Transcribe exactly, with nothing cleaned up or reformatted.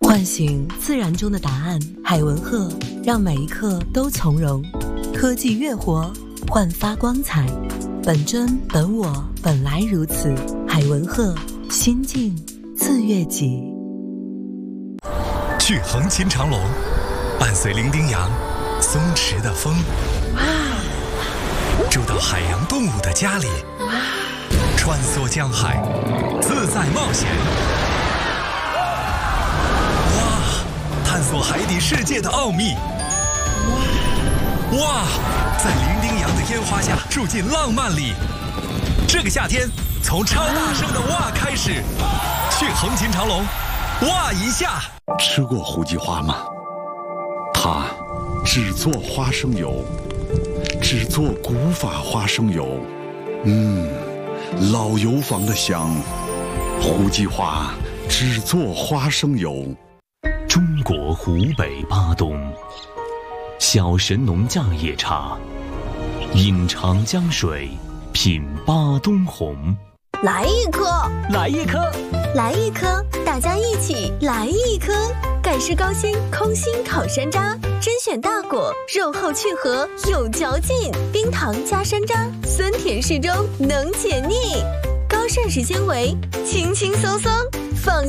唤醒自然中的答案，海文鹤让每一刻都从容。科技乐活，焕发光彩。本真本我，本来如此。海文鹤，心静自悦己。 去横琴长龙，伴随伶仃洋松弛的风，住到海洋动物的家里，穿梭江海，自在冒险。哇！探索海底世界的奥秘。哇！在伶仃洋的烟花下住进浪漫里。这个夏天，从超大声的哇开始，去横琴长龙，哇一下。 吃过胡姬花吗？它只做花生油，只做古法花生油。嗯，老油坊的香。胡姬花只做花生油。 中国湖北巴东，小神农架野茶，饮长江水，品巴东红。 来一颗， 来一颗， 来一颗，大家一起来一颗。盖世高鲜空心烤山楂，甄选大果，肉厚去核，有嚼劲，冰糖加山楂，酸甜适中，能解腻，高膳食纤维，轻轻松松放。